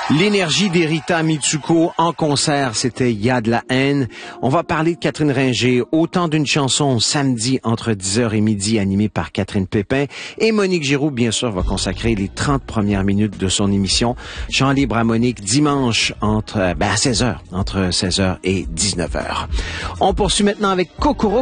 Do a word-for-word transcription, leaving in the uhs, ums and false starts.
L'énergie d'Erita Mitsuko en concert, c'était Il y a de la haine. On va parler de Catherine Ringer, autant d'une chanson samedi entre dix heures et midi animée par Catherine Pépin. Et Monique Giroux, bien sûr, va consacrer les trente premières minutes de son émission Chant libre à Monique dimanche entre, ben à seize heures, entre seize heures et dix-neuf heures. On poursuit maintenant avec Kokoro.